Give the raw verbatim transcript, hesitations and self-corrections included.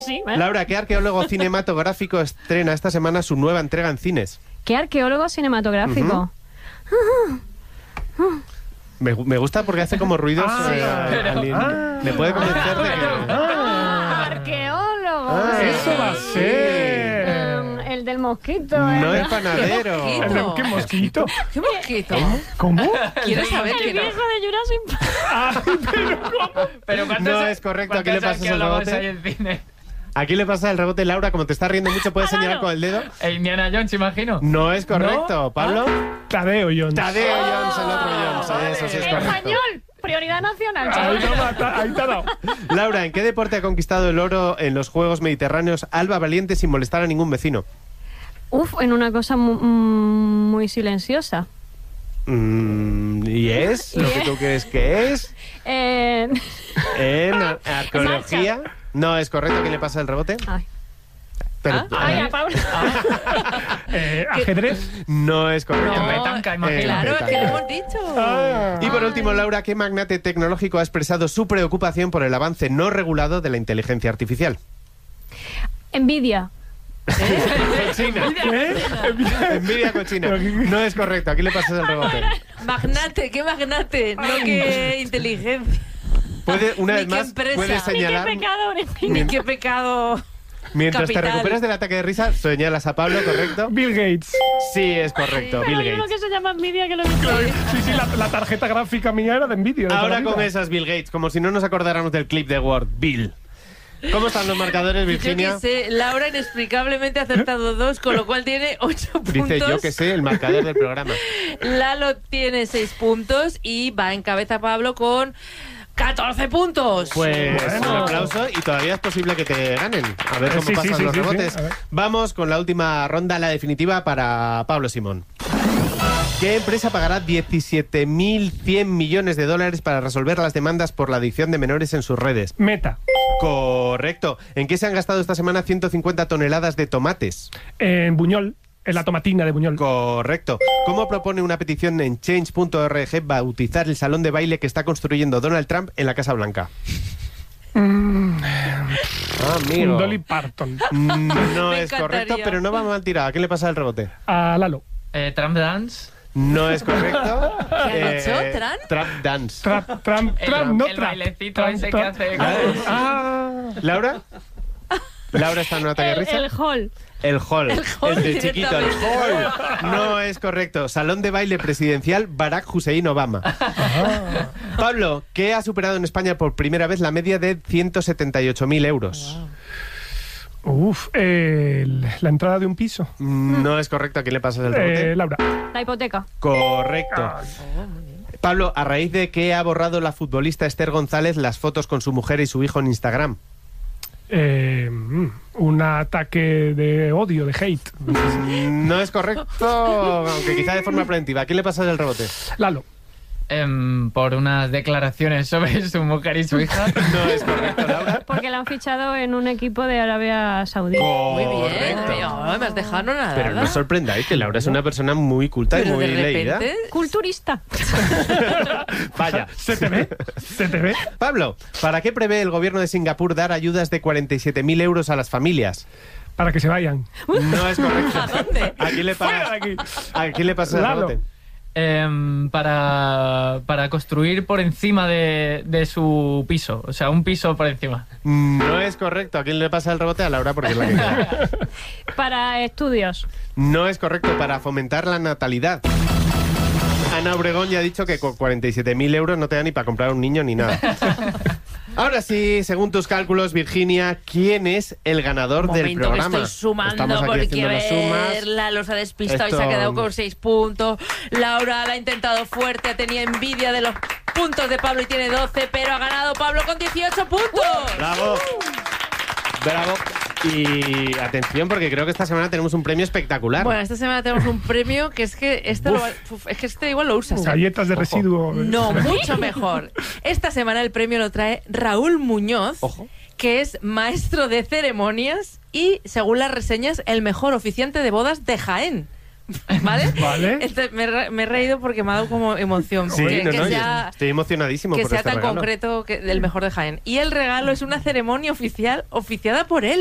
Sí, ¿eh? Laura, ¿qué arqueólogo cinematográfico estrena esta semana su nueva entrega en cines? ¿Qué arqueólogo cinematográfico? Uh-huh. me, me gusta porque hace como ruidos. Ah, eh, pero, al- ah, le puede convencer de que... Ah, arqueólogo. Ah, sí. eso va a ser. Um, el del mosquito. No ¿eh? es panadero. ¿Qué ¿El de- ¿Qué mosquito? ¿Qué mosquito? ¿Cómo? ¿Quieres saber El quién viejo de Jurassic Park. Pero ¿cuántos, No es correcto, aquí le cuántos pasas el arqueólogos rebote. hay en cine? Aquí le pasa el rebote, Laura, como te estás riendo mucho, puedes señalar con el dedo. E Indiana Jones, imagino. No es correcto. ¿No? ¿Pablo? Tadeo Jones. Tadeo Jones, el otro Jones. vale. Eso sí es correcto. Español. Prioridad nacional. Ahí, chaval. toma, ta- ahí te ha dado. Laura, ¿en qué deporte ha conquistado el oro en los Juegos Mediterráneos Alba Valiente sin molestar a ningún vecino? Uf, en una cosa mu- mm, muy silenciosa. Mm, ¿Y es lo que tú crees que es? Eh... ¿En ar- arqueología? No es correcto. ¿Quién le pasa el rebote? Ay. Pero, Ay, a Pablo. Eh, ¿Ajedrez? No es correcto. En petanca, imagino. Claro, es que petanca. lo hemos dicho. Ah. Y por último, Laura, ¿qué magnate tecnológico ha expresado su preocupación por el avance no regulado de la inteligencia artificial? Envidia. Cochina. ¿Qué? Envidia cochina. No es correcto. Aquí le pasas el rebote. Magnate, qué magnate, no qué inteligencia. Puede, una Ni vez qué más, empresa. puedes Ni qué señalar. pecado, ni qué- Ni qué pecado. Mientras capital. te recuperas del ataque de risa, señalas a Pablo, ¿correcto? Bill Gates. Sí, es correcto. Pero Bill hay uno Gates. que se llama envidia que lo Sí, sí, la, la tarjeta gráfica mía era de Nvidia. de toda Ahora la vida. con esas Bill Gates, como si no nos acordáramos del clip de Word. Bill. ¿Cómo están los marcadores, Yo Virginia? que sé, Laura inexplicablemente ha acertado dos, con lo cual tiene ocho puntos. Dice yo que sé, el marcador del programa. Lalo tiene seis puntos y va en cabeza Pablo con catorce puntos. Pues Bueno. un aplauso y todavía es posible que te ganen. A ver cómo Sí, sí, pasan sí, los sí, rebotes. sí, a ver. Vamos con la última ronda, la definitiva para Pablo Simón. ¿Qué empresa pagará diecisiete mil cien millones de dólares para resolver las demandas por la adicción de menores en sus redes? Meta. Correcto. ¿En qué se han gastado esta semana ciento cincuenta toneladas de tomates? En Buñol. En la tomatina de Buñol. Correcto. ¿Cómo propone una petición en change punto org bautizar el salón de baile que está construyendo Donald Trump en la Casa Blanca? Mm, Ah, amigo. un Dolly Parton. Mm, No Me es encantaría. correcto, pero no va mal tirado. ¿A qué le pasa el rebote? A Lalo. Eh, Trump Dance. No es correcto. ¿Qué ha dicho? ¿Tran? Trap dance. Trap, Trump, El- Trump, no el trap. bailecito Trump, ese que trap. hace- Ah, ¿Laura? ¿Laura está en un ataque de El, risa? el hall. El hall. El hall de chiquito. El directamente. hall. No es correcto. Salón de baile presidencial Barack Hussein Obama. Pablo, ¿qué ha superado en España por primera vez la media de ciento setenta y ocho mil euros? uf, eh, la entrada de un piso. Mm, No es correcto. ¿A quién le pasas el rebote? Eh, Laura. La hipoteca. Correcto. Pablo, ¿a raíz de qué ha borrado la futbolista Esther González las fotos con su mujer y su hijo en Instagram? Eh, mm, un ataque de odio, de hate. Mm, No es correcto, aunque quizá de forma preventiva. ¿A quién le pasas el rebote? Lalo. Em, por unas declaraciones sobre su mujer y su hija. No es correcto, Laura. Porque la han fichado en un equipo de Arabia Saudí. Muy bien. Correcto. Ay, me has dejado nada. Pero no os sorprendáis que Laura es una persona muy culta y Pero muy de leída. repente... Culturista. Vaya. ¿Se te ve? ¿Se te ve? Pablo, ¿para qué prevé el gobierno de Singapur dar ayudas de cuarenta y siete mil euros a las familias? Para que se vayan. No es correcto. ¿A dónde? ¿A quién le Fuera pagas? de aquí. ¿A quién le pasas el Lalo. rebote? Em, para, para construir por encima de, de su piso. O sea, un piso por encima. No es correcto. ¿A quién le pasa el rebote? A Laura, porque es la que queda. Para estudios. No es correcto. Para fomentar la natalidad. Ana Obregón ya ha dicho que con cuarenta y siete mil euros no te da ni para comprar un niño ni nada. Ahora sí, según tus cálculos, Virginia, ¿quién es el ganador Un del momento programa? que estoy sumando Estamos aquí porque haciendo las sumas. verla, los ha despistado y se Esto- ha quedado con seis puntos. Laura la ha intentado fuerte, tenía envidia de los puntos de Pablo y tiene doce, pero ha ganado Pablo con dieciocho puntos. ¡Bravo! ¡Bravo! Y atención, porque creo que esta semana tenemos un premio espectacular. Bueno, esta semana tenemos un premio que es que este, lo va- uf, es que este igual lo usas. ¿eh? Galletas de residuo. No, mucho mejor. Esta semana el premio lo trae Raúl Muñoz, Ojo. que es maestro de ceremonias y, según las reseñas, el mejor oficiante de bodas de Jaén. ¿Vale? Vale. Entonces, me, re- me he reído porque me ha dado como emoción. Sí, que, no, que no, yo sea, estoy emocionadísimo que por sea este tan regalo. concreto que, del mejor de Jaén. Y el regalo es una ceremonia oficial oficiada por él.